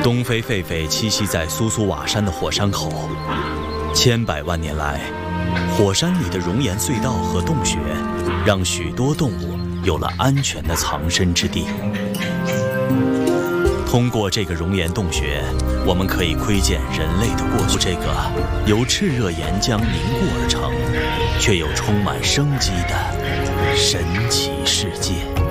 东非狒狒栖息在苏苏瓦山的火山口，千百万年来，火山里的熔岩隧道和洞穴，让许多动物有了安全的藏身之地。通过这个熔岩洞穴，我们可以窥见人类的过去，这个由炽热岩浆凝固而成，却又充满生机的神奇世界。